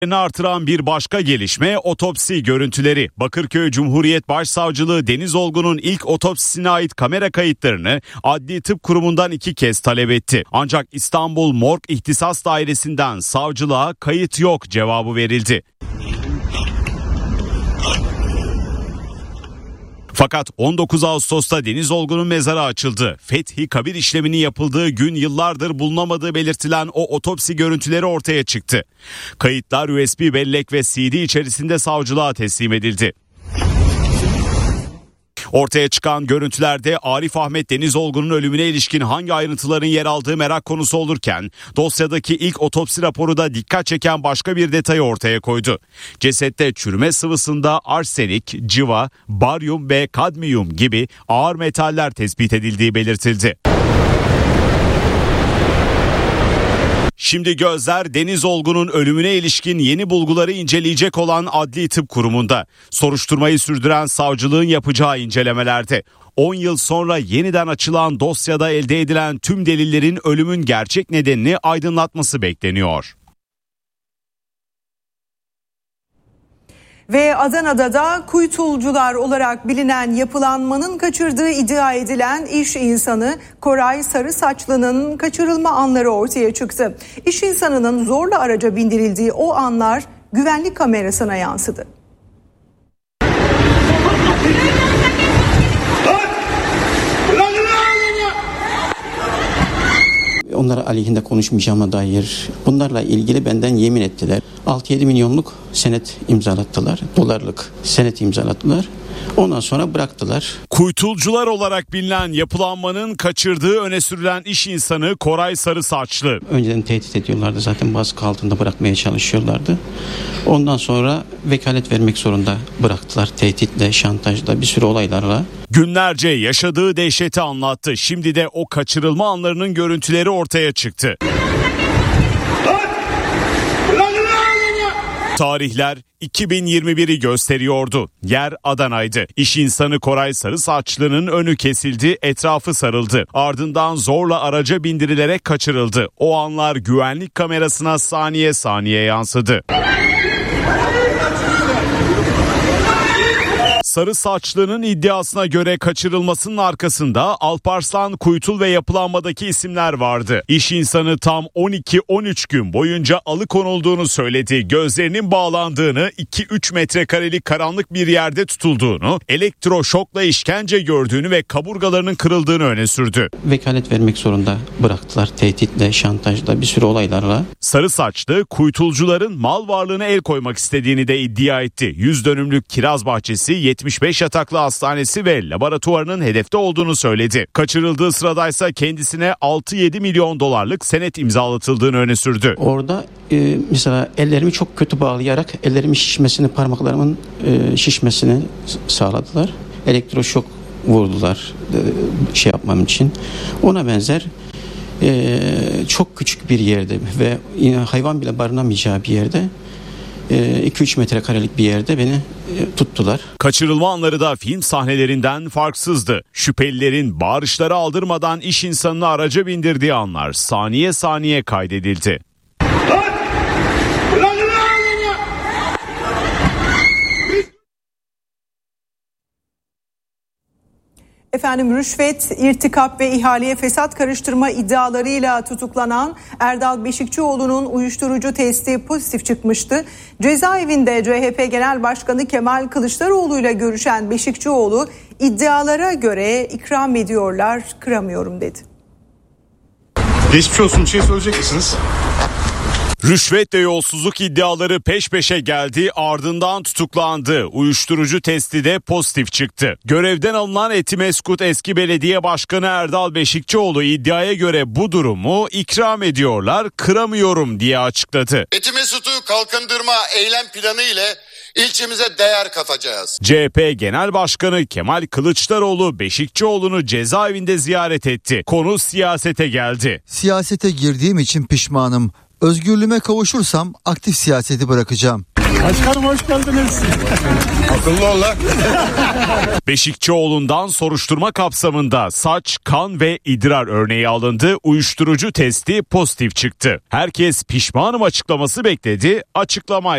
Artıran bir başka gelişme otopsi görüntüleri. Bakırköy Cumhuriyet Başsavcılığı Deniz Olgun'un ilk otopsisine ait kamera kayıtlarını Adli Tıp Kurumu'ndan 2 kez talep etti. Ancak İstanbul Morg İhtisas Dairesi'nden savcılığa kayıt yok cevabı verildi. Fakat 19 Ağustos'ta Deniz Olgun'un mezarı açıldı. Fethi kabir işleminin yapıldığı gün yıllardır bulunamadığı belirtilen o otopsi görüntüleri ortaya çıktı. Kayıtlar USB bellek ve CD içerisinde savcılığa teslim edildi. Ortaya çıkan görüntülerde Arif Ahmet Deniz Olgun'un ölümüne ilişkin hangi ayrıntıların yer aldığı merak konusu olurken dosyadaki ilk otopsi raporu da dikkat çeken başka bir detayı ortaya koydu. Cesette çürüme sıvısında arsenik, civa, baryum ve kadmiyum gibi ağır metaller tespit edildiği belirtildi. Şimdi gözler Deniz Olgun'un ölümüne ilişkin yeni bulguları inceleyecek olan Adli Tıp Kurumu'nda. Soruşturmayı sürdüren savcılığın yapacağı incelemelerde. 10 yıl sonra yeniden açılan dosyada elde edilen tüm delillerin ölümün gerçek nedenini aydınlatması bekleniyor. Ve Adana'da da kuytulcular olarak bilinen yapılanmanın kaçırdığı iddia edilen iş insanı Koray Sarısaçlı'nın kaçırılma anları ortaya çıktı. İş insanının zorla araca bindirildiği o anlar güvenlik kamerasına yansıdı. Onlara aleyhinde konuşmayacağıma dair bunlarla ilgili benden yemin ettiler. 6-7 milyonluk senet imzalattılar. Dolarlık senet imzalattılar. Ondan sonra bıraktılar. Kuytulcular olarak bilinen yapılanmanın kaçırdığı öne sürülen iş insanı Koray Sarısaçlı. Önceden tehdit ediyorlardı, zaten baskı altında bırakmaya çalışıyorlardı. Ondan sonra vekalet vermek zorunda bıraktılar, tehditle, şantajla, bir sürü olaylarla. Günlerce yaşadığı dehşeti anlattı. Şimdi de o kaçırılma anlarının görüntüleri ortaya çıktı. Tarihler 2021'i gösteriyordu. Yer Adana'ydı. İş insanı Koray Sarısaçlı'nın önü kesildi, etrafı sarıldı. Ardından zorla araca bindirilerek kaçırıldı. O anlar güvenlik kamerasına saniye saniye yansıdı. Sarısaçlı'nın iddiasına göre kaçırılmasının arkasında Alparslan, Kuytul ve yapılanmadaki isimler vardı. İş insanı tam 12-13 gün boyunca alıkonulduğunu söyledi. Gözlerinin bağlandığını, 2-3 metrekarelik karanlık bir yerde tutulduğunu, elektroşokla işkence gördüğünü ve kaburgalarının kırıldığını öne sürdü. Vekalet vermek zorunda bıraktılar, tehditle, şantajla, bir sürü olaylarla. Sarısaçlı, kuytulcuların mal varlığına el koymak istediğini de iddia etti. 100 dönümlük kiraz bahçesi, 75 yataklı hastanesi ve laboratuvarının hedefte olduğunu söyledi. Kaçırıldığı sıradaysa kendisine 6-7 milyon dolarlık senet imzalatıldığını öne sürdü. Orada mesela ellerimi çok kötü bağlayarak ellerimin şişmesini, parmaklarımın şişmesini sağladılar. Elektroşok vurdular yapmam için. Ona benzer çok küçük bir yerde ve hayvan bile barınamayacağı bir yerde, 2-3 metrekarelik bir yerde beni tuttular. Kaçırılma anları da film sahnelerinden farksızdı. Şüphelilerin bağırışları aldırmadan iş insanını araca bindirdiği anlar saniye saniye kaydedildi. Efendim, rüşvet, irtikap ve ihaleye fesat karıştırma iddialarıyla tutuklanan Erdal Beşikçioğlu'nun uyuşturucu testi pozitif çıkmıştı. Cezaevinde CHP Genel Başkanı Kemal Kılıçdaroğlu ile görüşen Beşikçioğlu, iddialara göre ikram ediyorlar, kıramıyorum dedi. Geçmiş olsun, bir şey söyleyecek misiniz? Rüşvet ve yolsuzluk iddiaları peş peşe geldi, ardından tutuklandı. Uyuşturucu testi de pozitif çıktı. Görevden alınan Etimeskut eski belediye başkanı Erdal Beşikçioğlu iddiaya göre bu durumu ikram ediyorlar, kıramıyorum diye açıkladı. Etimeskut'u kalkındırma eylem planı ile ilçemize değer katacağız. CHP Genel Başkanı Kemal Kılıçdaroğlu Beşikçioğlu'nu cezaevinde ziyaret etti. Konu siyasete geldi. Siyasete girdiğim için pişmanım. Özgürlüğüme kavuşursam aktif siyaseti bırakacağım. Başkanım hoş geldiniz. Akıllı ol lan. Beşikçioğlu'ndan soruşturma kapsamında saç, kan ve idrar örneği alındı. Uyuşturucu testi pozitif çıktı. Herkes pişmanım açıklaması bekledi. Açıklama